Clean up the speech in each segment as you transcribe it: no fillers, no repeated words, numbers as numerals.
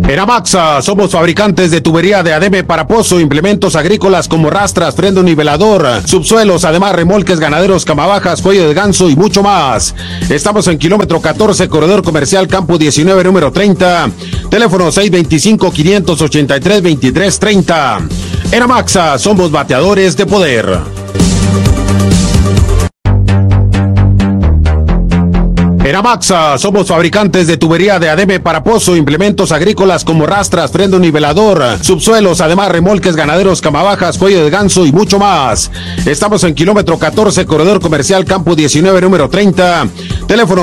En Amaxa somos fabricantes de tubería de ADM para pozo, implementos agrícolas como rastras, freno nivelador, subsuelos, además remolques ganaderos, camabajas, cuello de ganso y mucho más. Estamos en kilómetro 14, corredor comercial Campo 19, número 30. Teléfono 625-583-2330. En Amaxa somos bateadores de poder. En Amaxa somos fabricantes de tubería de ADM para pozo, implementos agrícolas como rastras, freno nivelador, subsuelos, además remolques ganaderos, camabajas, cuello de ganso y mucho más. Estamos en kilómetro 14, corredor comercial Campo 19, número 30. Teléfono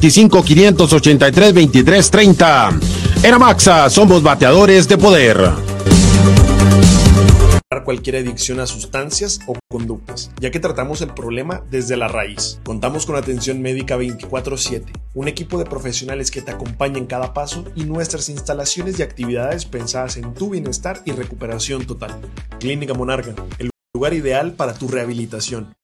625-583-2330. En Amaxa somos bateadores de poder. Cualquier adicción a sustancias o conductas, ya que tratamos el problema desde la raíz. Contamos con atención médica 24/7, un equipo de profesionales que te acompaña en cada paso y nuestras instalaciones y actividades pensadas en tu bienestar y recuperación total. Clínica Monarca, el lugar ideal para tu rehabilitación.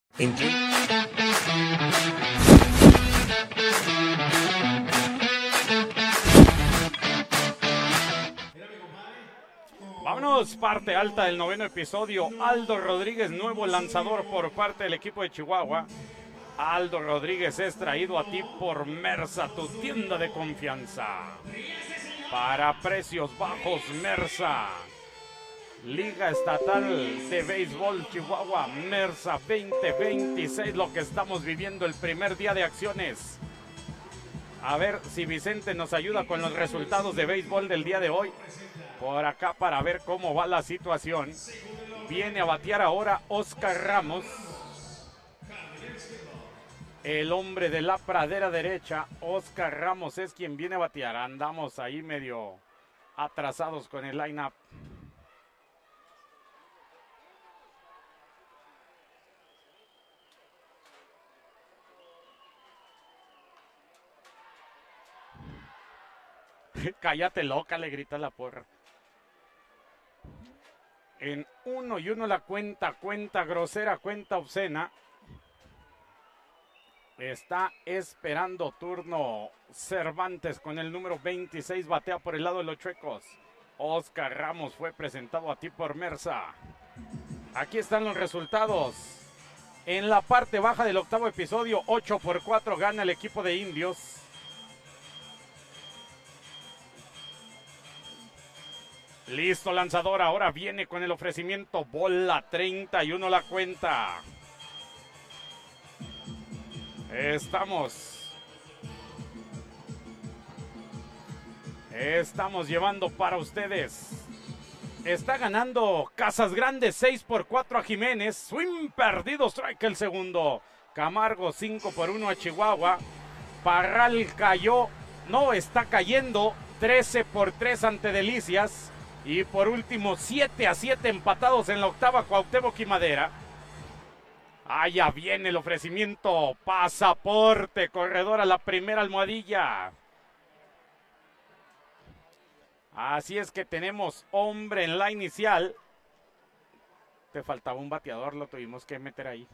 Vámonos, parte alta del noveno episodio. Aldo Rodríguez, nuevo lanzador por parte del equipo de Chihuahua. Aldo Rodríguez es traído a ti por Mersa, tu tienda de confianza. Para precios bajos, Mersa. Liga Estatal de Béisbol Chihuahua, Mersa 2026, lo que estamos viviendo el primer día de acciones. A ver si Vicente nos ayuda con los resultados de béisbol del día de hoy. Por acá para ver cómo va la situación. Viene a batear ahora Oscar Ramos. El hombre de la pradera derecha, Oscar Ramos, es quien viene a batear. Andamos ahí medio atrasados con el line-up. Cállate loca, le grita la porra. En 1-1 la cuenta grosera, cuenta obscena. Está esperando turno Cervantes con el número 26, batea por el lado de los Chuecos. Oscar Ramos fue presentado a ti por Mersa. Aquí están los resultados. En la parte baja del octavo episodio, 8-4 gana el equipo de Indios. Listo, lanzador, ahora viene con el ofrecimiento, bola 31 la cuenta. Estamos llevando para ustedes. Está ganando Casas Grandes 6-4 a Jiménez. Swing perdido, strike el segundo. Camargo 5-1 a Chihuahua. Parral cayó, no, está cayendo 13-3 ante Delicias. Y por último, 7-7 empatados en la octava, Cuauhtémoc y Madera. Allá viene el ofrecimiento, pasaporte, corredor a la primera almohadilla. Así es que tenemos hombre en la inicial. Te faltaba un bateador, lo tuvimos que meter ahí.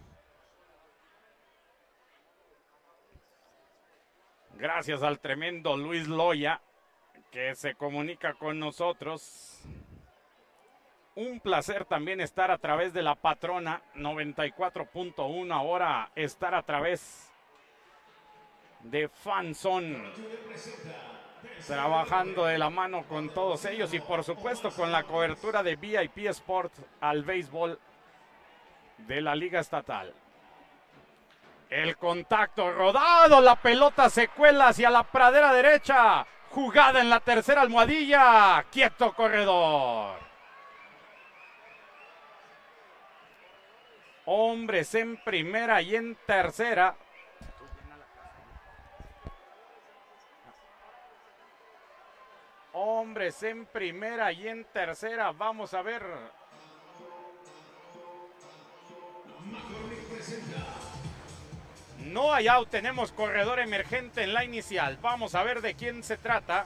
Gracias al tremendo Luis Loya, que se comunica con nosotros. Un placer también estar a través de la patrona 94.1, ahora estar a través de Fanzone, trabajando de la mano con todos ellos y por supuesto con la cobertura de VIP Sport al béisbol de la Liga Estatal. El contacto rodado, la pelota se cuela hacia la pradera derecha. Jugada en la tercera almohadilla. Quieto, corredor. Hombres en primera y en tercera. Hombres en primera y en tercera. Vamos a ver. No hay out, tenemos corredor emergente en la inicial. Vamos a ver de quién se trata.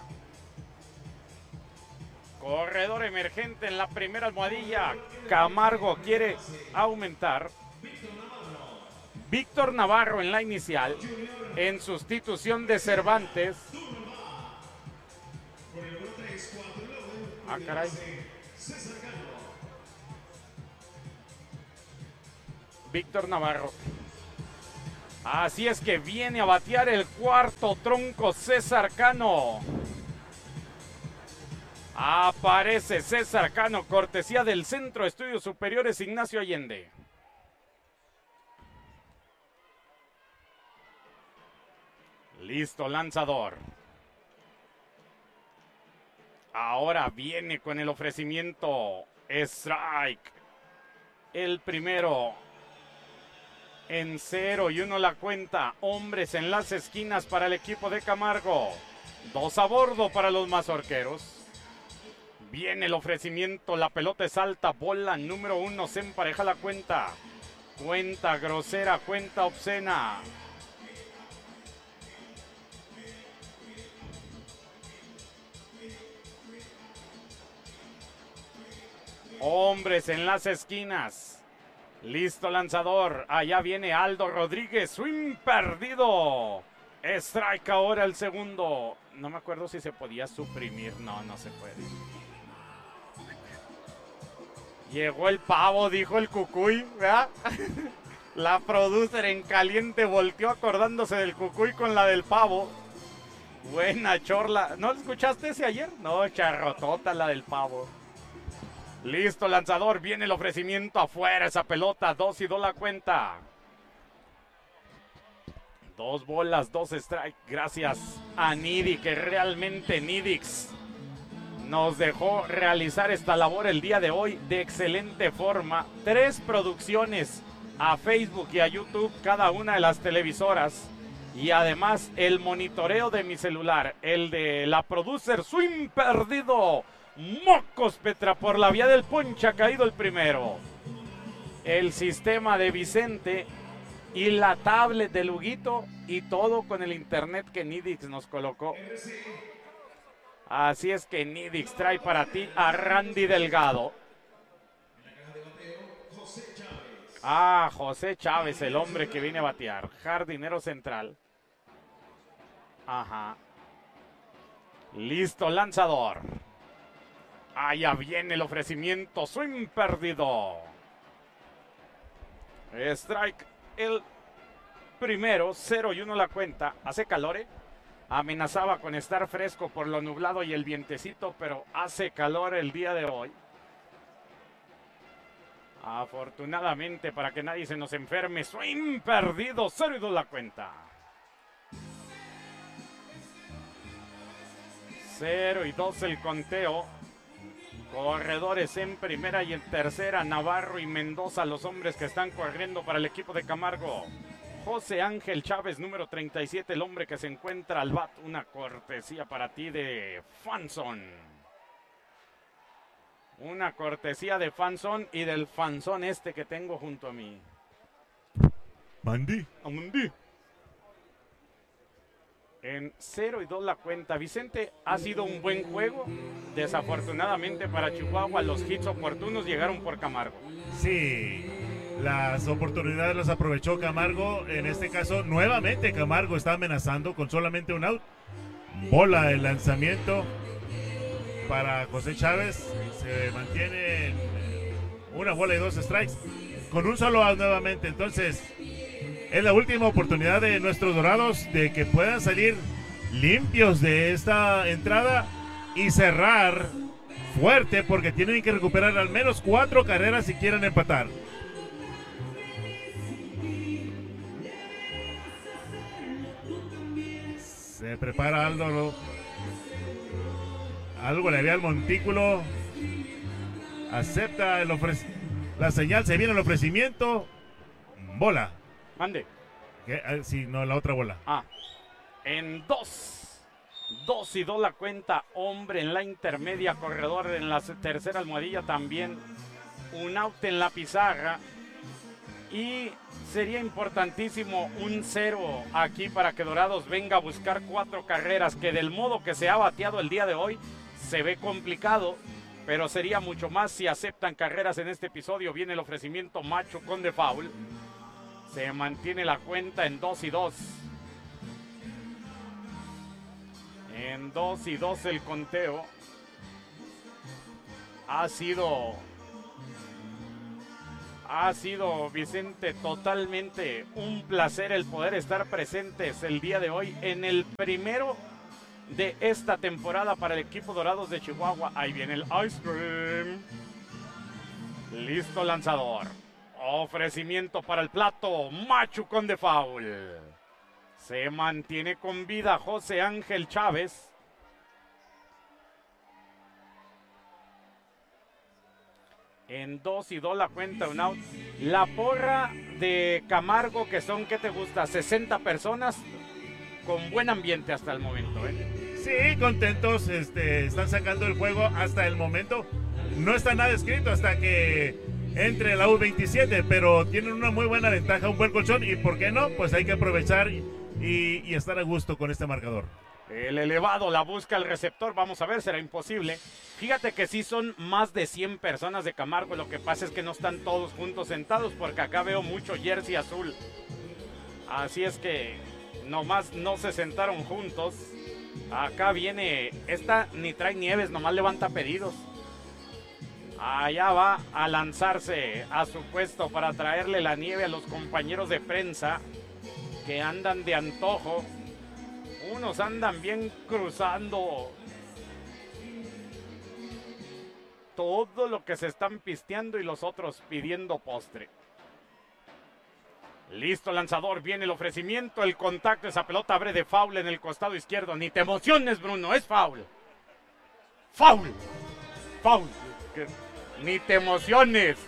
Corredor emergente en la primera almohadilla. Camargo quiere aumentar. Víctor Navarro en la inicial. En sustitución de Cervantes. Ah, caray. Víctor Navarro. Así es que viene a batear el cuarto tronco César Cano. Aparece César Cano, cortesía del Centro de Estudios Superiores Ignacio Allende. Listo, lanzador. Ahora viene con el ofrecimiento. Strike. El primero. En 0-1 la cuenta. Hombres en las esquinas para el equipo de Camargo. 2 a bordo para los mazorqueros. Viene el ofrecimiento. La pelota es alta. Bola número 1. Se empareja la cuenta. Cuenta grosera. Cuenta obscena. Hombres en las esquinas. Listo lanzador. Allá viene Aldo Rodríguez. Swing perdido. Strike ahora el segundo. No me acuerdo si se podía suprimir. No, no se puede. Llegó el pavo, dijo el Cucuy, ¿verdad? La producer en caliente volteó acordándose del Cucuy con la del pavo. Buena chorla. ¿No escuchaste ese ayer? No, charrotota la del pavo. Listo, lanzador. Viene el ofrecimiento afuera. Esa pelota. 2-2 la cuenta. 2 bolas, 2 strikes. Gracias a Nidi, que realmente Nidix nos dejó realizar esta labor el día de hoy de excelente forma. 3 producciones a Facebook y a YouTube, cada una de las televisoras. Y además el monitoreo de mi celular, el de la producer. Swing perdido. Mocos Petra, por la vía del ponche ha caído el primero. El sistema de Vicente y la tablet de Luguito y todo con el internet que Nidix nos colocó. Así es que Nidix trae para ti a Randy Delgado. Ah, José Chávez, el hombre que viene a batear. Jardinero central. Ajá. Listo, lanzador. Allá viene el ofrecimiento. Swing perdido. Strike el primero. 0-1 la cuenta. Hace calor, ¿eh? Amenazaba con estar fresco por lo nublado y el vientecito, pero hace calor el día de hoy. Afortunadamente, para que nadie se nos enferme. Swing perdido. 0-2 la cuenta. 0-2 el conteo. Corredores en primera y en tercera. Navarro y Mendoza, los hombres que están corriendo para el equipo de Camargo. José Ángel Chávez, número 37, el hombre que se encuentra al bat. Una cortesía para ti de Fanson. Una cortesía de Fanson y del Fanson este que tengo junto a mí. Mandy. Amundi. En 0-2 la cuenta. Vicente, ha sido un buen juego. Desafortunadamente para Chihuahua, los hits oportunos llegaron por Camargo. Sí, las oportunidades las aprovechó Camargo. En este caso, nuevamente Camargo está amenazando con solamente un out. Bola el lanzamiento para José Chávez. Se mantiene en 1 bola y 2 strikes. Con un solo out nuevamente. Entonces, es la última oportunidad de nuestros Dorados de que puedan salir limpios de esta entrada y cerrar fuerte, porque tienen que recuperar al menos 4 carreras si quieren empatar. Se prepara Aldo. Algo le había al montículo. Acepta la señal, se viene el ofrecimiento. Bola. Mande. Sí, no, la otra bola. En 2-2 la cuenta. Hombre en la intermedia, corredor en la tercera almohadilla también. Un out en la pizarra. Y sería importantísimo un 0 aquí para que Dorados venga a buscar 4 carreras, que del modo que se ha bateado el día de hoy se ve complicado, pero sería mucho más si aceptan carreras en este episodio. Viene el ofrecimiento macho con de foul. Se mantiene la cuenta en 2-2. En 2-2 el conteo. Ha sido, Vicente, totalmente un placer el poder estar presentes el día de hoy en el primero de esta temporada para el equipo Dorados de Chihuahua. Ahí viene el ice cream. Listo lanzador. Ofrecimiento para el plato. Machucón de foul. Se mantiene con vida José Ángel Chávez. En 2-2 la cuenta, un out. La porra de Camargo, que son, ¿qué te gusta? 60 personas con buen ambiente hasta el momento, ¿eh? Sí, contentos, están sacando el juego hasta el momento. No está nada escrito hasta que entre la U27, pero tienen una muy buena ventaja, un buen colchón, y ¿por qué no? Pues hay que aprovechar y estar a gusto con este marcador. El elevado la busca el receptor, vamos a ver, será imposible. Fíjate que sí son más de 100 personas de Camargo, lo que pasa es que no están todos juntos sentados porque acá veo mucho jersey azul. Así es que nomás no se sentaron juntos. Acá viene, esta ni trae Nieves, nomás levanta pedidos. Allá va a lanzarse a su puesto para traerle la nieve a los compañeros de prensa que andan de antojo. Unos andan bien cruzando todo lo que se están pisteando y los otros pidiendo postre. Listo lanzador, viene el ofrecimiento, el contacto, esa pelota abre de foul en el costado izquierdo. Ni te emociones, Bruno, es foul. Foul. Foul. Ni te emociones.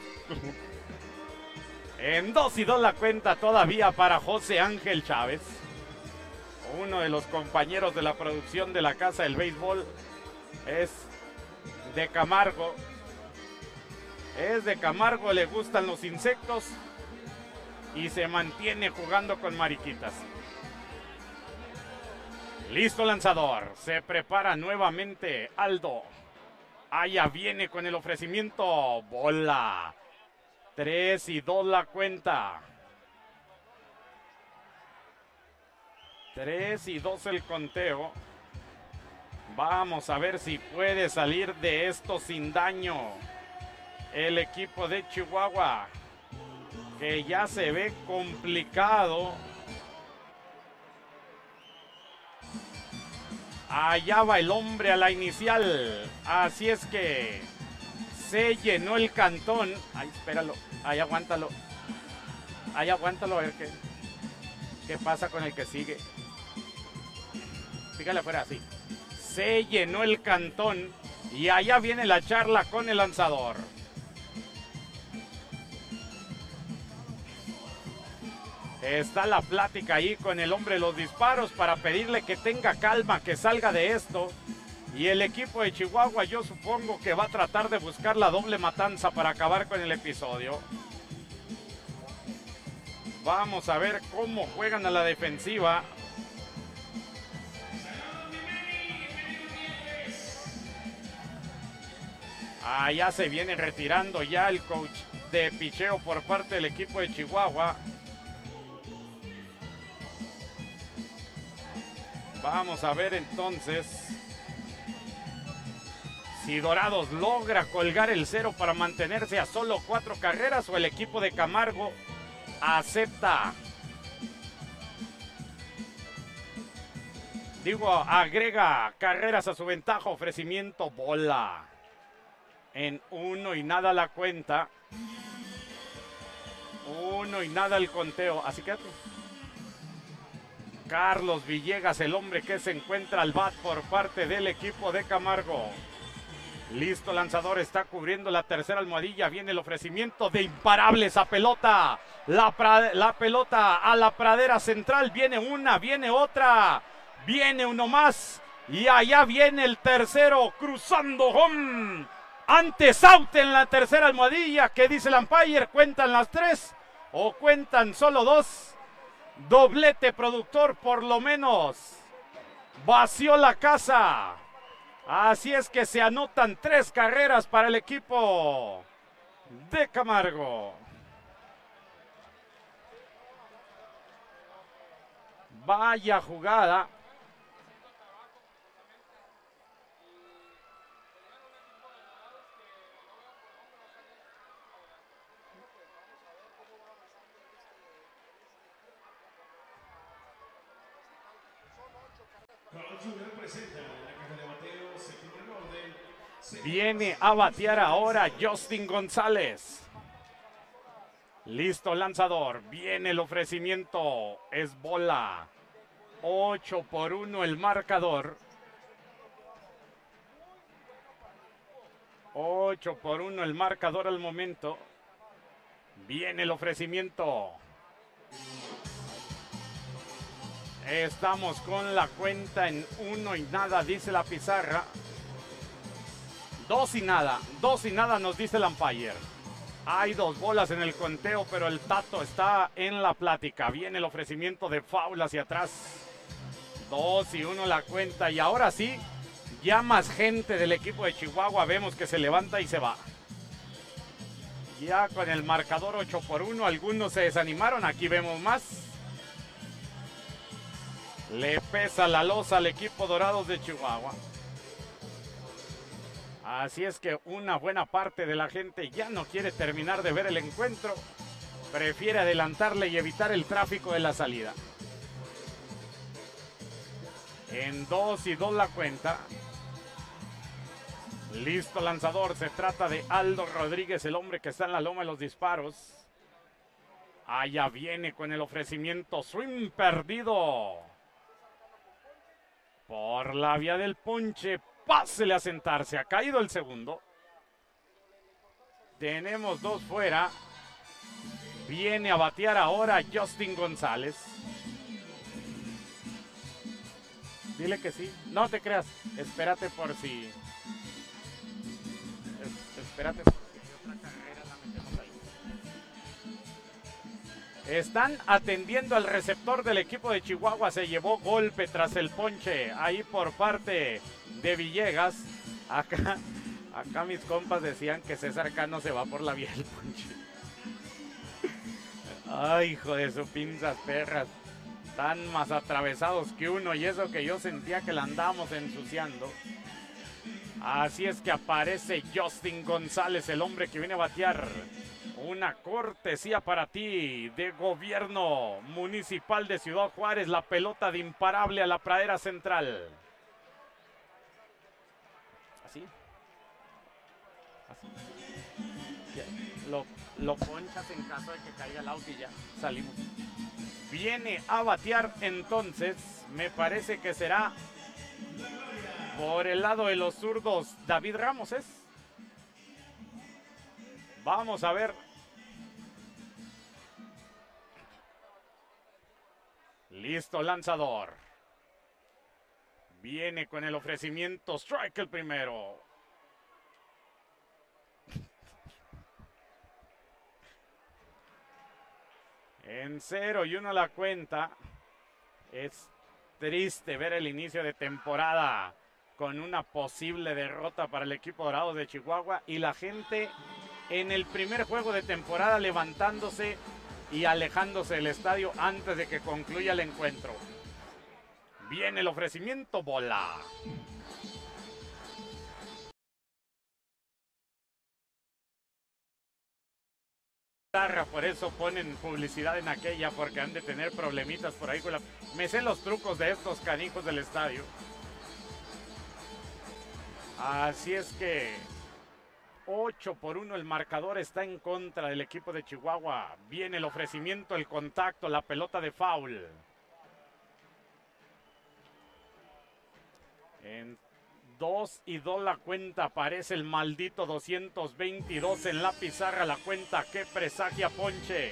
En 2-2 la cuenta todavía para José Ángel Chávez. Uno de los compañeros de la producción de la Casa del Béisbol es de Camargo. Es de Camargo, le gustan los insectos y se mantiene jugando con mariquitas. Listo lanzador, se prepara nuevamente Aldo. Allá viene con el ofrecimiento, bola. 3-2 la cuenta. 3-2 el conteo. Vamos a ver si puede salir de esto sin daño el equipo de Chihuahua, que ya se ve complicado. Allá va el hombre a la inicial. Así es que se llenó el cantón. Ay, espéralo. Ahí aguántalo. Ahí aguántalo a ver qué pasa con el que sigue. Fíjale afuera así. Se llenó el cantón y allá viene la charla con el lanzador. Está la plática ahí con el hombre de los disparos para pedirle que tenga calma, que salga de esto. Y el equipo de Chihuahua, yo supongo que va a tratar de buscar la doble matanza para acabar con el episodio. Vamos a ver cómo juegan a la defensiva. Allá se viene retirando ya el coach de picheo por parte del equipo de Chihuahua. Vamos a ver entonces si Dorados logra colgar el cero para mantenerse a solo 4 carreras o el equipo de Camargo acepta. Agrega carreras a su ventaja, ofrecimiento, bola. En 1-0 la cuenta. 1-0 el conteo. Así que Carlos Villegas, el hombre que se encuentra al bat por parte del equipo de Camargo. Listo lanzador, está cubriendo la tercera almohadilla. Viene el ofrecimiento de imparable esa pelota. La pelota a la pradera central. Viene una, viene otra. Viene uno más. Y allá viene el tercero cruzando home. Antes out en la tercera almohadilla. ¿Qué dice el umpire? ¿Cuentan las 3 o cuentan solo 2? Doblete productor por lo menos. Vació la casa. Así es que se anotan 3 carreras para el equipo de Camargo. Vaya jugada. Viene a batear ahora Justin González. Listo, lanzador. Viene el ofrecimiento. Es bola. 8-1 el marcador. 8-1 el marcador al momento. Viene el ofrecimiento. Estamos con la cuenta en 1-0, dice la pizarra. 2-0 nos dice el umpire. Hay 2 bolas en el conteo, pero el Tato está en la plática. Viene el ofrecimiento de foul hacia atrás. 2-1 la cuenta. Y ahora sí, ya más gente del equipo de Chihuahua vemos que se levanta y se va. Ya con el marcador 8-1, algunos se desanimaron. Aquí vemos más. Le pesa la losa al equipo Dorados de Chihuahua. Así es que una buena parte de la gente ya no quiere terminar de ver el encuentro. Prefiere adelantarle y evitar el tráfico de la salida. En 2-2 la cuenta. Listo, lanzador. Se trata de Aldo Rodríguez, el hombre que está en la loma de los disparos. Allá viene con el ofrecimiento. Swing perdido. Por la vía del ponche. Pásele a sentarse. Ha caído el segundo. Tenemos 2 fuera. Viene a batear ahora Justin González. Dile que sí. No te creas. Espérate por si... Espérate por si otra carrera la metemos ahí. Están atendiendo al receptor del equipo de Chihuahua. Se llevó golpe tras el ponche. Ahí por parte de Villegas. Acá mis compas decían que César Cano se va por la vía del ponche. Ay, hijo de su pinzas perras. Están más atravesados que uno. Y eso que yo sentía que la andamos ensuciando. Así es que aparece Justin González, el hombre que viene a batear. Una cortesía para ti de Gobierno Municipal de Ciudad Juárez. La pelota de imparable a la pradera central. Así. Así. Lo ponchas en caso de que caiga el auto y ya salimos. Viene a batear entonces. Me parece que será por el lado de los zurdos David Ramos es. Vamos a ver. Listo, lanzador. Viene con el ofrecimiento. Strike el primero. En 0-1 la cuenta. Es triste ver el inicio de temporada con una posible derrota para el equipo dorado de Chihuahua y la gente en el primer juego de temporada levantándose y alejándose del estadio antes de que concluya el encuentro. Viene el ofrecimiento, bola. Por eso ponen publicidad en aquella, porque han de tener problemitas por ahí con la... Me sé los trucos de estos canijos del estadio. Así es que 8-1 el marcador está en contra del equipo de Chihuahua. Viene el ofrecimiento, el contacto, la pelota de foul. En 2-2 la cuenta. Aparece el maldito 222 en la pizarra. La cuenta que presagia ponche.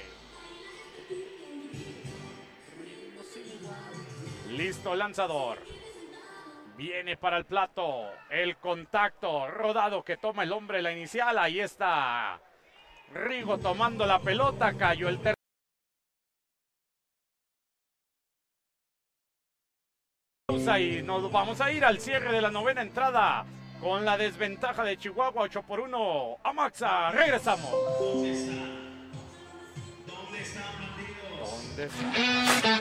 Listo, lanzador. Viene para el plato. El contacto rodado que toma el hombre la inicial. Ahí está Rigo tomando la pelota. Cayó el tercero. Y nos vamos a ir al cierre de la novena entrada con la desventaja de Chihuahua 8-1. Amaxa, regresamos. ¿Dónde está? ¿Dónde está?